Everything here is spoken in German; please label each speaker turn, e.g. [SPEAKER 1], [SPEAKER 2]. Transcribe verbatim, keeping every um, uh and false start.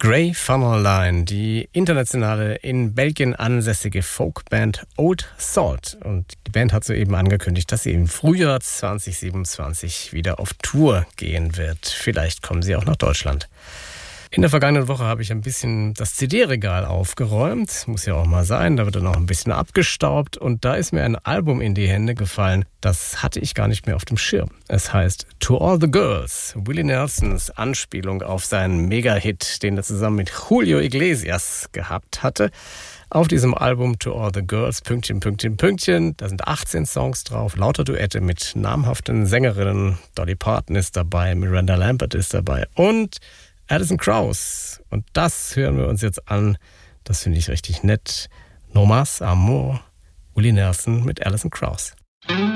[SPEAKER 1] Grey Funnel Line, die internationale, in Belgien ansässige Folkband Old Salt. Und die Band hat soeben angekündigt, dass sie im Frühjahr zwanzig siebenundzwanzig wieder auf Tour gehen wird. Vielleicht kommen sie auch nach Deutschland. In der vergangenen Woche habe ich ein bisschen das C D-Regal aufgeräumt. Muss ja auch mal sein, da wird dann auch ein bisschen abgestaubt. Und da ist mir ein Album in die Hände gefallen, das hatte ich gar nicht mehr auf dem Schirm. Es heißt To All the Girls, Willie Nelsons Anspielung auf seinen Mega-Hit, den er zusammen mit Julio Iglesias gehabt hatte. Auf diesem Album To All the Girls, Pünktchen, Pünktchen, Pünktchen, da sind achtzehn Songs drauf, lauter Duette mit namhaften Sängerinnen. Dolly Parton ist dabei, Miranda Lambert ist dabei und Alison Krauss. Und das hören wir uns jetzt an. Das finde ich richtig nett. No Mas Amor, Willie Nelson mit Alison Krauss.